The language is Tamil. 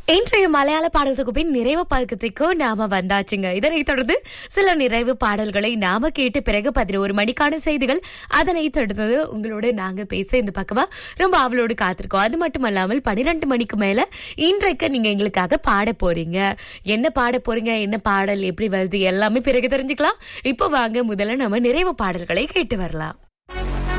இன்றைய மலையாள பாடல் தொகுப்பின் நிறைவு பக்கத்துக்கும் நாம வந்தாச்சுங்க. இதனை தொடர்ந்து சில நிறைவு பாடல்களை நாம கேட்டு பிறகு 11 மணிக்கான செய்திகள், அதனை தொடர்ந்து உங்களோட நாங்க பேச இந்த பக்கமா ரொம்ப ஆவலோடு காத்திருக்கோம். அது மட்டும் அல்லாமல் 12 மணிக்கு மேல இன்றைக்கு நீங்க எங்களுக்காக பாட போறீங்க. என்ன பாட போறீங்க, என்ன பாடல் எப்படி வருது எல்லாமே பிறகு தெரிஞ்சுக்கலாம். இப்போ வாங்க முதல்ல நம்ம நிறைவு பாடல்களை கேட்டு வரலாம்.